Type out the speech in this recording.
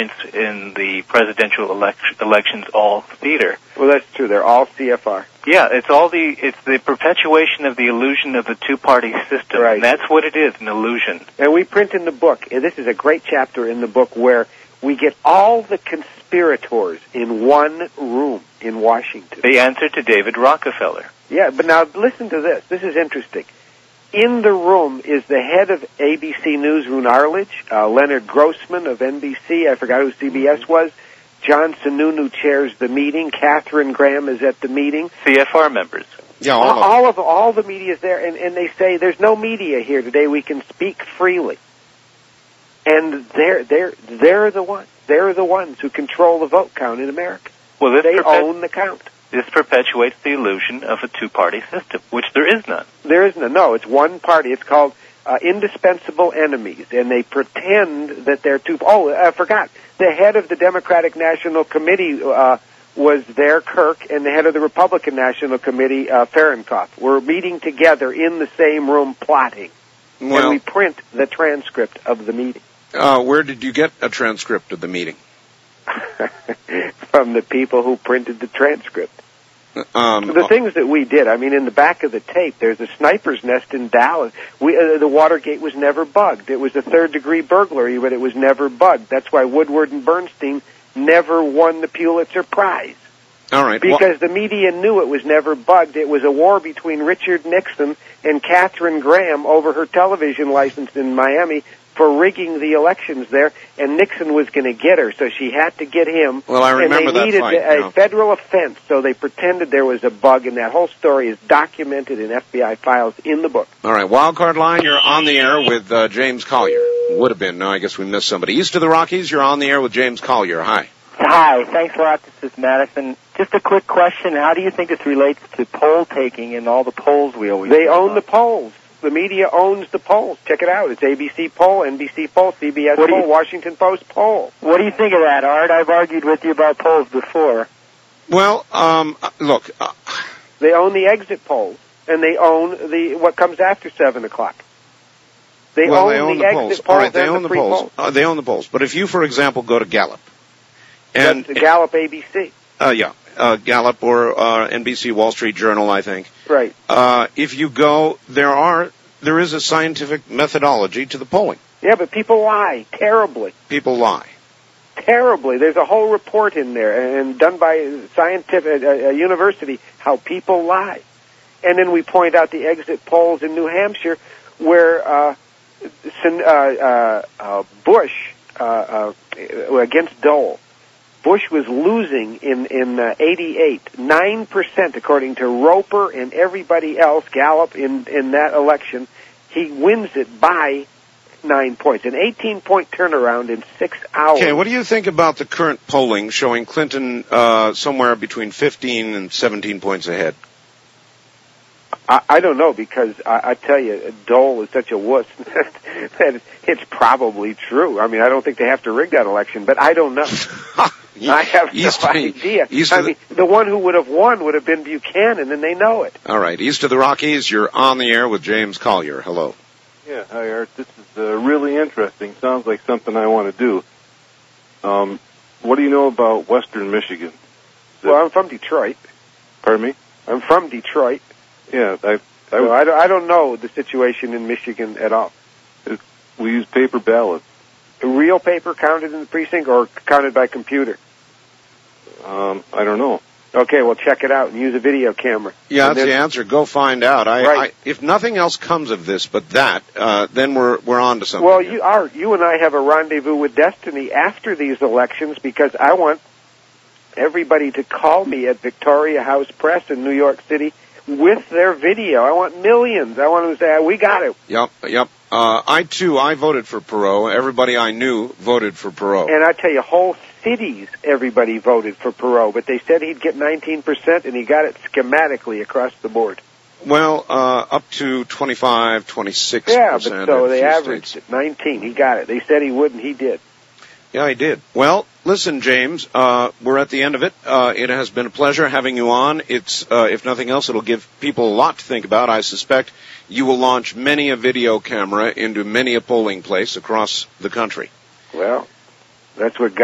points in the presidential elections all theater. Well, that's true. They're all CFR. Yeah, it's the perpetuation of the illusion of the two-party system. Right. And that's what it is, an illusion. And we print in the book, and this is a great chapter in the book where we get all the conspirators in one room in Washington. They answer to David Rockefeller. Yeah, but now listen to this. This is interesting. In the room is the head of ABC News, Roone Arledge, Leonard Grossman of NBC, I forgot who CBS was, John Sununu chairs the meeting, Katharine Graham is at the meeting. CFR members. Yeah, all the media is there, and they say, there's no media here today, we can speak freely. And they're the ones. They're the ones who control the vote count in America. Well, they own the count. This perpetuates the illusion of a two-party system, which there is none. There is none. No, it's one party. It's called indispensable enemies, and they pretend that they're two. Oh, I forgot. The head of the Democratic National Committee was there, Kirk, and the head of the Republican National Committee, Fahrenkopf, were meeting together in the same room plotting. Well, and we print the transcript of the meeting. Where did you get a transcript of the meeting? From the people who printed the transcript. The things that we did, I mean, in the back of the tape, there's a sniper's nest in Dallas. The Watergate was never bugged. It was a third-degree burglary, but it was never bugged. That's why Woodward and Bernstein never won the Pulitzer Prize. All right. Because the media knew it was never bugged. It was a war between Richard Nixon and Katharine Graham over her television license in Miami for rigging the elections there, and Nixon was going to get her, so she had to get him. Well, I remember that fight. And they needed a federal offense, so they pretended there was a bug, and that whole story is documented in FBI files in the book. All right, Wildcard Line, you're on the air with James Collier. Would have been. No, I guess we missed somebody. East of the Rockies, you're on the air with James Collier. Hi. Hi, thanks a lot. This is Madison. Just a quick question. How do you think this relates to poll taking and all the polls we always They own the polls. The media owns the polls. Check it out. It's ABC poll, NBC poll, CBS poll, Washington Post poll. What do you think of that, Art? I've argued with you about polls before. Well, look. They own the exit polls, and they own what comes after 7 o'clock. They own the exit polls. All right, they own the polls. They own the polls. But if you, for example, go to Gallup, and that's the Gallup ABC. Gallup or NBC Wall Street Journal, I think. Right. If you go, there is a scientific methodology to the polling. Yeah, but people lie terribly. People lie. Terribly. There's a whole report in there, and done by a university, how people lie. And then we point out the exit polls in New Hampshire where Bush against Dole. Bush was losing in 88, 9%, according to Roper and everybody else, Gallup, in that election. He wins it by 9 points, an 18-point turnaround in 6 hours. Okay, what do you think about the current polling showing Clinton somewhere between 15 and 17 points ahead? I don't know, because I tell you, Dole is such a wuss that it's probably true. I mean, I don't think they have to rig that election, but I don't know. I have no idea. The one who would have won would have been Buchanan, and they know it. All right. East of the Rockies, you're on the air with James Collier. Hello. Yeah, hi, Art. This is really interesting. Sounds like something I want to do. What do you know about Western Michigan? Well, I'm from Detroit. Pardon me? I'm from Detroit. Yeah, I don't know the situation in Michigan at all. We use paper ballots. Real paper counted in the precinct or counted by computer? I don't know. Okay, well, check it out and use a video camera. Yeah, that's the answer. Go find out. If nothing else comes of this but that, then we're on to something. Well, you and I have a rendezvous with destiny after these elections, because I want everybody to call me at Victoria House Press in New York City with their video. I want millions. I want them to say, we got it. Yep. I voted for Perot. Everybody I knew voted for Perot. And I tell you, whole cities, everybody voted for Perot, but they said he'd get 19%, and he got it schematically across the board. Well, up to 25, 26%. Yeah, but so they averaged it, 19. He got it. They said he would, and he did. Yeah, he did. Well, listen, James, we're at the end of it. It has been a pleasure having you on. It's, if nothing else, it'll give people a lot to think about. I suspect you will launch many a video camera into many a polling place across the country. Well, that's what